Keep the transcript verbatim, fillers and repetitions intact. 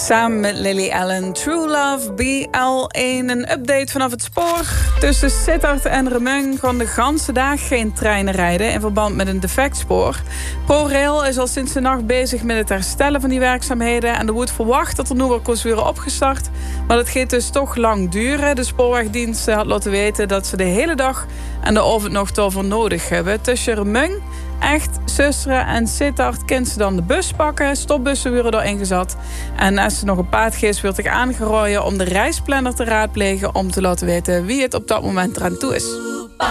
Samen met Lily Allen, True Love, B L één. Een update vanaf het spoor. Tussen Sittard en Remung kon de ganse dag geen treinen rijden in verband met een defect spoor. ProRail is al sinds de nacht bezig met het herstellen van die werkzaamheden. En er wordt verwacht dat er nu wordt weer opgestart. Maar dat gaat dus toch lang duren. De spoorwegdienst had laten weten dat ze de hele dag en de avond nog daarvoor nodig hebben. Tussen Remung, Echt, Zusseren en Sittard kunnen ze dan de bus pakken. Stopbussen worden erin gezet. En als ze nog een paard geeft, wordt ik aangerooien om de reisplanner te raadplegen om te laten weten wie het op dat moment eraan toe is.